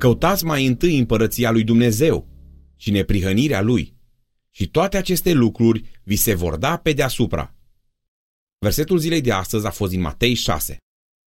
Căutați mai întâi împărăția lui Dumnezeu și neprihănirea lui, și toate aceste lucruri vi se vor da pe deasupra. Versetul zilei de astăzi a fost din Matei 6.